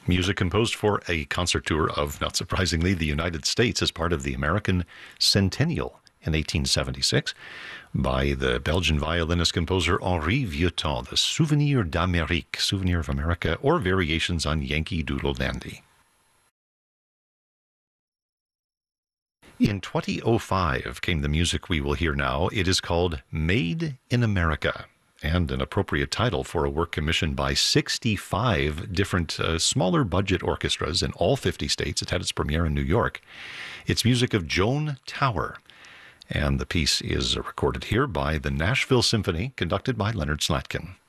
Music composed for a concert tour of, not surprisingly, the United States as part of the American Centennial in 1876 by the Belgian violinist composer Henri Vieuxtemps, the Souvenir d'Amérique, Souvenir of America, or variations on Yankee Doodle Dandy. In 2005 came the music we will hear now. It is called Made in America, and an appropriate title for a work commissioned by 65 different smaller budget orchestras in all 50 states. It had its premiere in New York. It's music of Joan Tower, and the piece is recorded here by the Nashville Symphony, conducted by Leonard Slatkin.